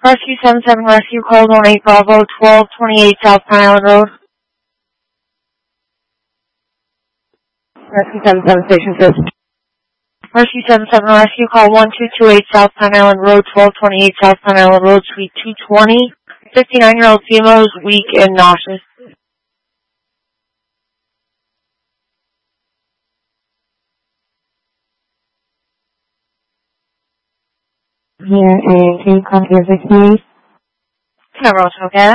Rescue 77 Rescue call 18 Bravo 1228 South Pine Island Road. Rescue 77 Station 6. Rescue 77 Rescue call 1228 South Pine Island Road 1228 South Pine Island Road Suite 220. 59-year-old female is weak and nauseous. Here, and can you copy your 16? Camera okay?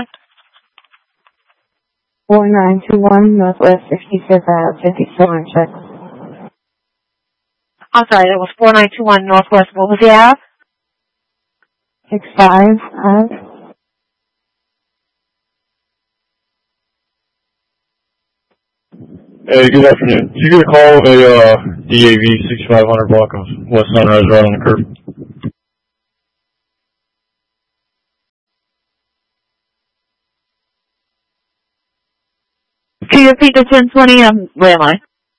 4921 Northwest 65th Ave, 54 check. I'm sorry, that was 4921 Northwest. What was the Ave? 65 Ave. Hey, good afternoon. You get a call of a DAV 6500 block of West Sunrise right on the curb. Can you repeat the 1020? Where am I?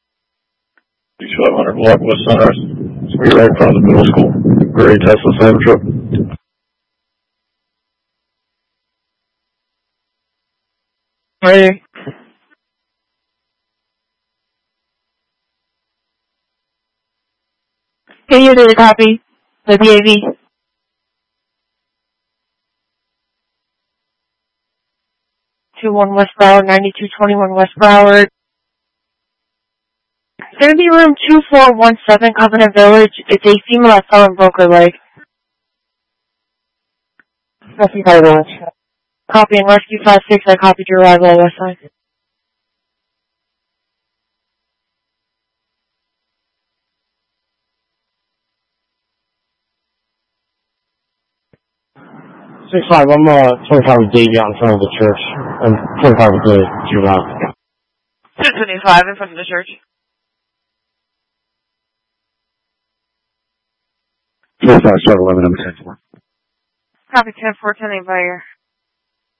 6500 block West Sunrise. So we're right in front of the middle school. Gray Tesla Cybertruck. Ready. Can you do the copy? The DAV? One West Broward, 9221 West Broward. It's going to be room 2417, Covenant Village. It's a female that fell and broke her leg. Rescue 51. Copy and Rescue 56, I copied your arrival on West Side. I'm 25 with Davey out in front of the church. I'm 25 with the juvenile. 225 in front of the church. 45 start 11 number 10-4. Copy 10-4, 10 by here.